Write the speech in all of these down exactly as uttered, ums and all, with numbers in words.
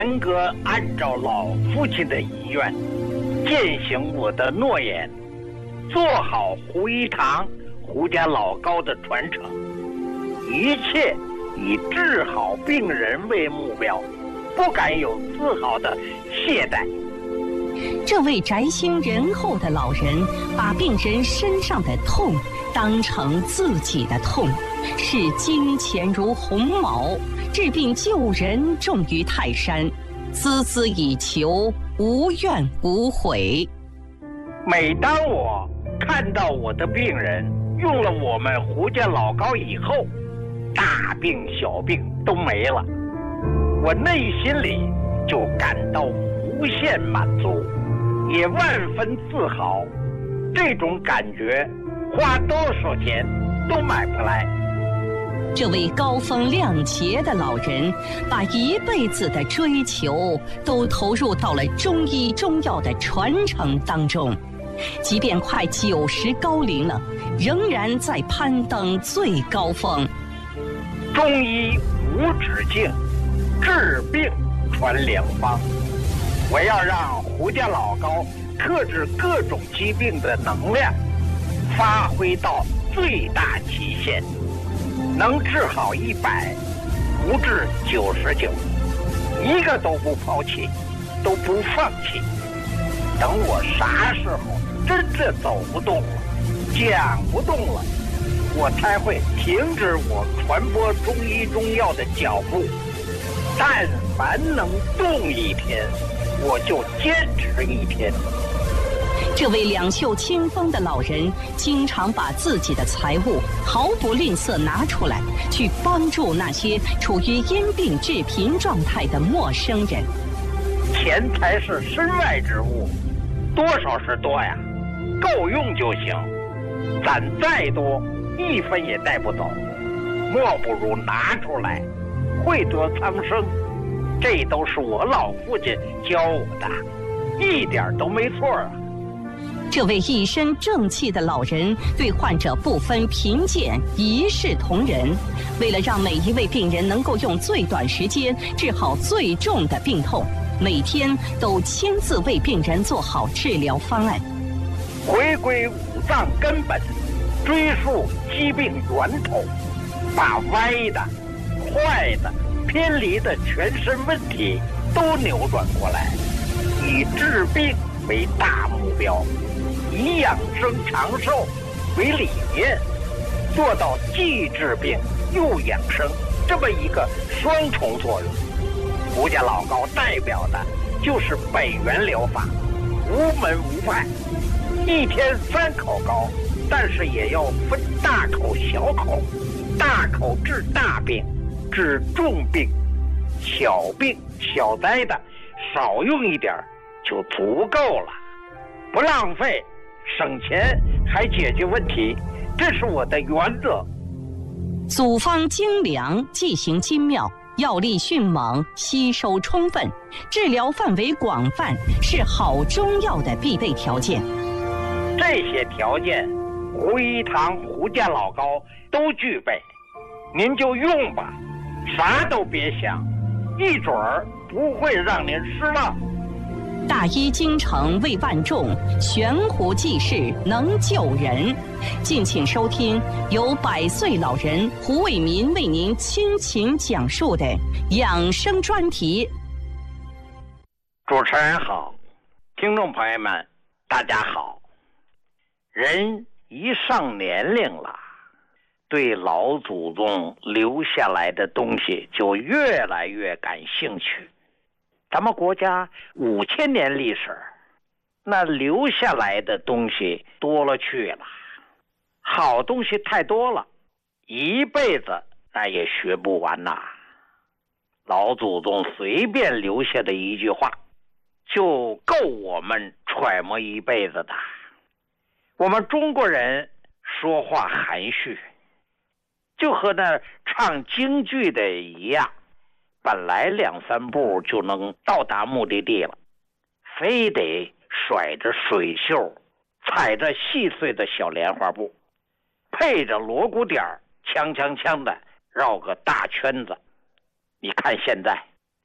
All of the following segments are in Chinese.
严格按照老父亲的遗愿，践行我的诺言，做好胡一堂、胡家老高的传承，一切以治好病人为目标，不敢有丝毫的懈怠。 这位宅心仁厚的老人，把病人身上的痛当成自己的痛，视金钱如鸿毛，治病救人重于泰山，孜孜以求，无怨无悔。 每当我看到我的病人用了我们胡家老高以后，大病小病都没了，我内心里就感到无限满足，也万分自豪。这种感觉花多少钱都买不来。 这位高风亮节的老人，把一辈子的追求都投入到了中医中药的传承当中，即便快九十高龄了，仍然在攀登最高峰。 中医无止境，治病传良方。我要让胡家老高克制各种疾病的能量发挥到最大极限，能治好一百，不治九十九，一个都不抛弃，都不放弃。等我啥时候真正走不动了，讲不动了，我才会停止我传播中医中药的脚步。但凡能动一天，我就坚持一天。 这位两袖清风的老人，经常把自己的财物毫不吝啬拿出来，去帮助那些处于因病致贫状态的陌生人。 钱财是身外之物，多少是多呀，够用就行。攒再多，一分也带不走，莫不如拿出来，惠泽苍生。这都是我老父亲教我的，一点都没错啊。 这位一身正气的老人对患者不分贫贱，一视同仁。为了让每一位病人能够用最短时间治好最重的病痛，每天都亲自为病人做好治疗方案。 回归五脏根本，追溯疾病源头，把歪的、坏的、偏离的全身问题都扭转过来，以治病为大目标，以养生长寿为理念，做到既治病又养生这么一个双重作用。胡家老高代表的就是北元疗法，无门无派，一天三口膏，但是也要分大口小口，大口治大病，治重病，小病小灾的少用一点就足够了，不浪费，省钱还解决问题，这是我的原则。 组方精良，剂行精妙，药力迅猛，吸收充分，治疗范围广泛，是好中药的必备条件。 这些条件，胡一堂、胡家老高都具备，您就用吧，啥都别想，一准儿不会让您失望。 大医精诚为万众，悬壶济世能救人。敬请收听由百岁老人胡伟民为您倾情讲述的养生专题。 主持人好，听众朋友们大家好。人一上年龄了，对老祖宗留下来的东西就越来越感兴趣。咱们国家五千年历史，那留下来的东西多了去了，好东西太多了，一辈子那也学不完呐。老祖宗随便留下的一句话，就够我们揣摩一辈子的。我们中国人说话含蓄，就和那唱京剧的一样，本来两三步就能到达目的地了，非得甩着水袖，踩着细碎的小莲花步，配着锣鼓点儿，锵锵锵的绕个大圈子。你看现在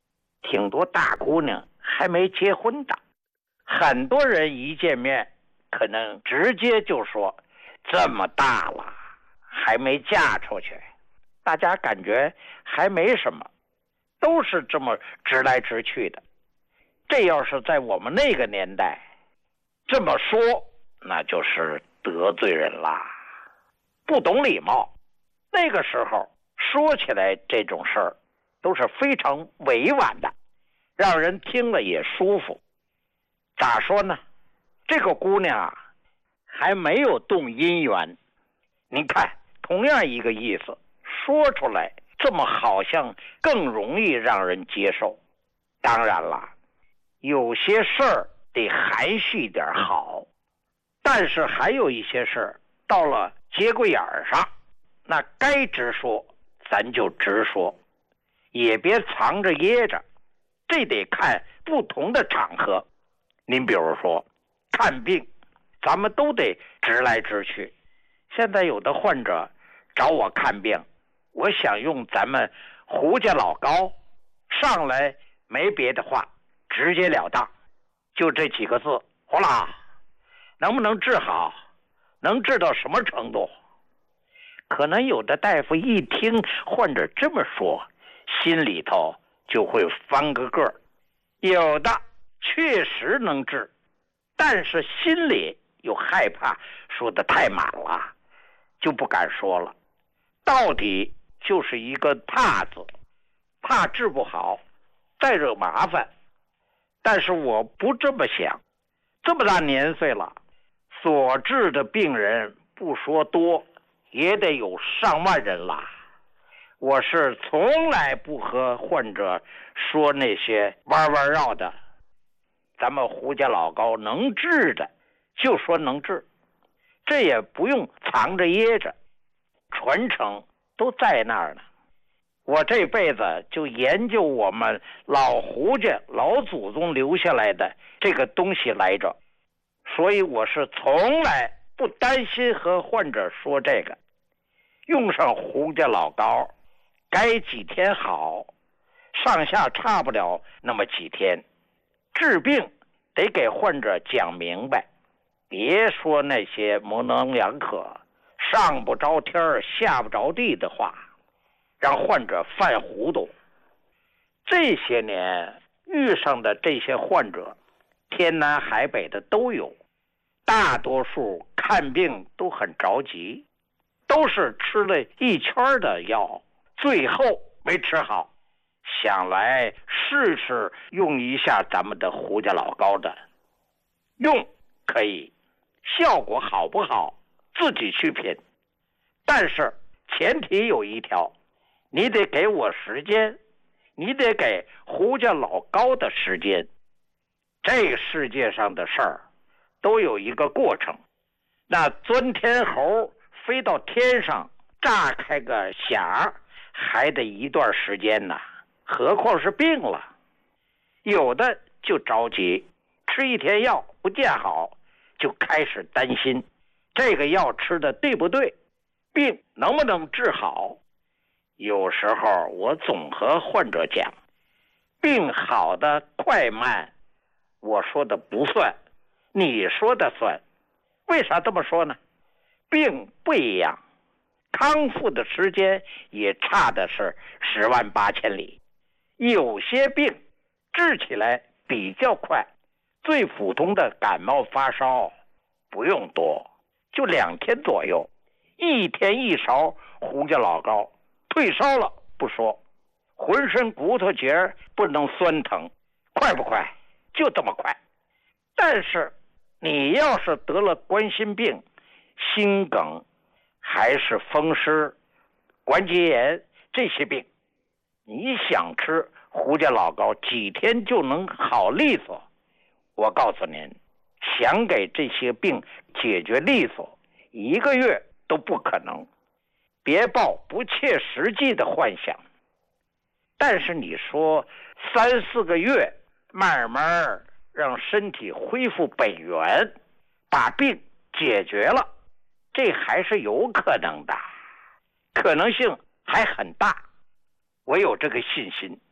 挺多大姑娘还没结婚的，很多人一见面可能直接就说这么大了还没嫁出去，大家感觉还没什么，都是这么直来直去的。这要是在我们那个年代这么说，那就是得罪人啦，不懂礼貌。那个时候说起来这种事儿都是非常委婉的，让人听了也舒服。咋说呢？这个姑娘啊还没有动姻缘，您看同样一个意思，说出来这么好像更容易让人接受。当然了，有些事儿得含蓄一点好，但是还有一些事儿到了节骨眼儿上，那该直说咱就直说，也别藏着掖着，这得看不同的场合。您比如说看病，咱们都得直来直去。现在有的患者找我看病，我想用咱们胡家老高，上来没别的话，直截了当，就这几个字，胡老能不能治好，能治到什么程度。可能有的大夫一听患者这么说，心里头就会翻个个，有的确实能治，但是心里又害怕说的太满了，就不敢说了。到底就是一个怕字，怕治不好再惹麻烦。但是我不这么想，这么大年岁了，所治的病人不说多也得有上万人了。我是从来不和患者说那些弯弯绕的，咱们胡家老高能治的就说能治，这也不用藏着掖着，传承都在那儿呢。我这辈子就研究我们老胡家老祖宗留下来的这个东西来着，所以我是从来不担心和患者说这个。用上胡家老高，该几天好，上下差不了那么几天。治病得给患者讲明白，别说那些模棱两可、上不着天下不着地的话，让患者犯糊涂。这些年遇上的这些患者，天南海北的都有，大多数看病都很着急，都是吃了一圈的药，最后没吃好，想来试试用一下咱们的胡家老高的。用可以，效果好不好自己去品，但是前提有一条，你得给我时间，你得给胡家老高的时间。这个世界上的事儿都有一个过程，那钻天猴飞到天上炸开个匣还得一段时间呢，何况是病了。有的就着急，吃一天药不见好，就开始担心这个药吃的对不对，病能不能治好。有时候我总和患者讲，病好的快慢我说的不算，你说的算。为啥这么说呢？病不一样，康复的时间也差的是十万八千里。有些病治起来比较快，最普通的感冒发烧不用多，就两天左右，一天一勺胡家老高，退烧了不说，浑身骨头节不能酸疼，快不快？就这么快。但是你要是得了冠心病、心梗，还是风湿、关节炎这些病，你想吃胡家老高几天就能好利索，我告诉您，想给这些病解决利索，一个月都不可能。别抱不切实际的幻想。但是你说三四个月慢慢让身体恢复本源，把病解决了，这还是有可能的，可能性还很大。我有这个信心，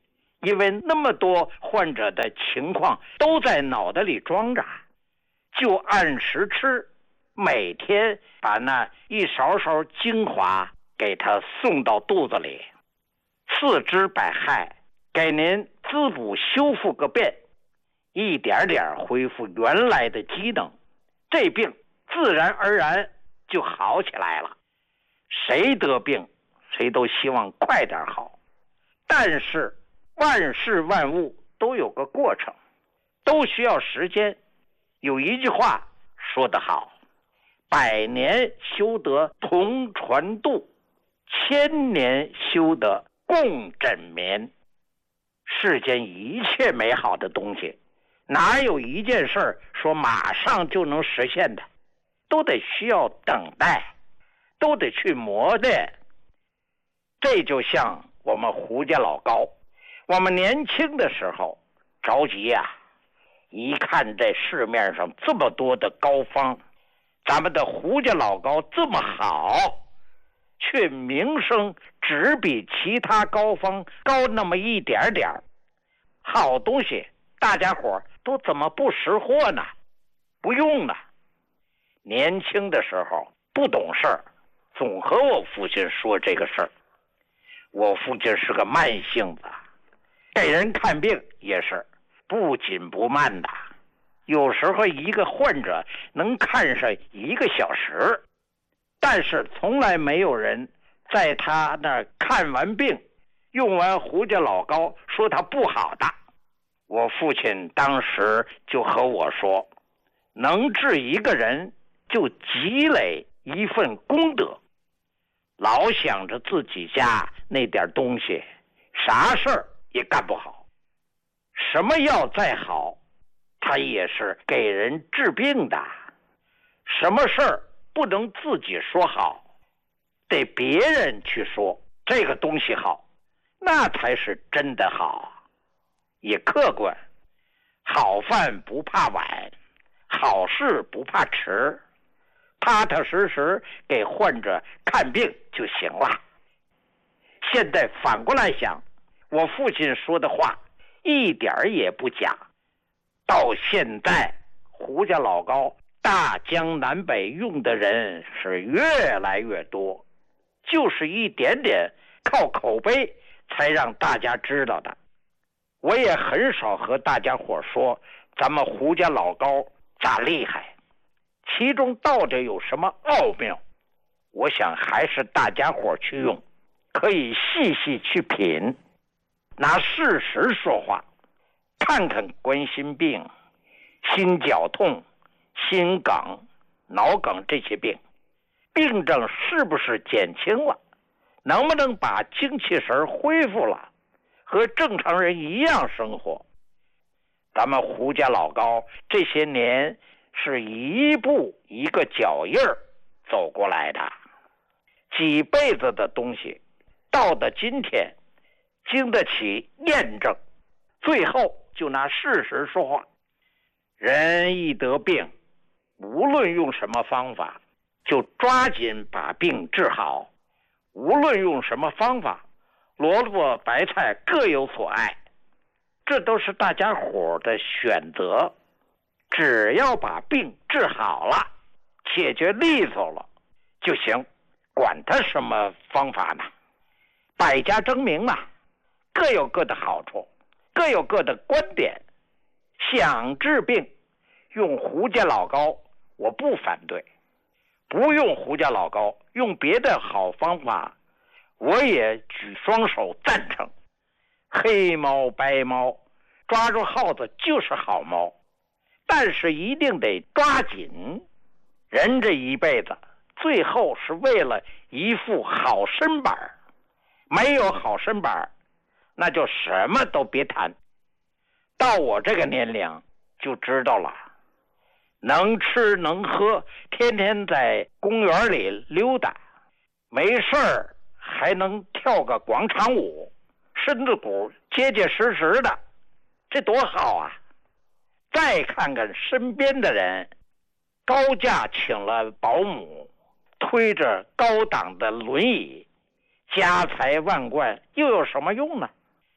因为那么多患者的情况都在脑袋里装着，就按时吃，每天把那一勺勺精华给他送到肚子里，四肢百骸，给您滋补修复个遍，一点点恢复原来的机能，这病自然而然就好起来了。谁得病谁都希望快点好，但是万事万物都有个过程，都需要时间。有一句话说得好，百年修得同船渡，千年修得共枕眠。世间一切美好的东西，哪有一件事说马上就能实现的，都得需要等待，都得去磨练。这就像我们胡家老高，我们年轻的时候着急呀、啊，一看这市面上这么多的膏方，咱们的胡家老高这么好，却名声只比其他膏方高那么一点点，好东西大家伙都怎么不识货呢？不用呢。年轻的时候不懂事儿，总和我父亲说这个事儿。我父亲是个慢性子，给人看病也是不紧不慢的，有时候一个患者能看上一个小时，但是从来没有人在他那儿看完病用完胡家老膏说他不好的。我父亲当时就和我说，能治一个人就积累一份功德，老想着自己家那点东西，啥事儿也干不好。什么药再好，它也是给人治病的。什么事儿不能自己说好，得别人去说这个东西好，那才是真的好，也客观。好饭不怕晚，好事不怕迟，踏踏实实给患者看病就行了。现在反过来想，我父亲说的话一点也不假。到现在胡家老膏大江南北用的人是越来越多，就是一点点靠口碑才让大家知道的。我也很少和大家伙说咱们胡家老膏咋厉害，其中到底有什么奥妙，我想还是大家伙去用，可以细细去品，拿事实说话，看看冠心病、心绞痛、心梗、脑梗这些病，病症是不是减轻了，能不能把精气神恢复了，和正常人一样生活。咱们胡家老膏这些年是一步一个脚印儿走过来的，几辈子的东西到了今天经得起验证，最后就拿事实说话。人一得病，无论用什么方法，就抓紧把病治好，无论用什么方法，萝卜白菜各有所爱，这都是大家伙的选择。只要把病治好了，解决利索了就行，管他什么方法呢？百家争鸣嘛，各有各的好处，各有各的观点。想治病用胡家老膏我不反对，不用胡家老膏用别的好方法我也举双手赞成。黑猫白猫，抓住耗子就是好猫，但是一定得抓紧。人这一辈子最后是为了一副好身板，没有好身板那就什么都别谈。到我这个年龄就知道了，能吃能喝，天天在公园里溜达，没事儿还能跳个广场舞，身子骨结结实实的，这多好啊！再看看身边的人，高价请了保姆，推着高档的轮椅，家财万贯又有什么用呢？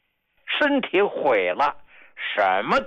身体毁了，什么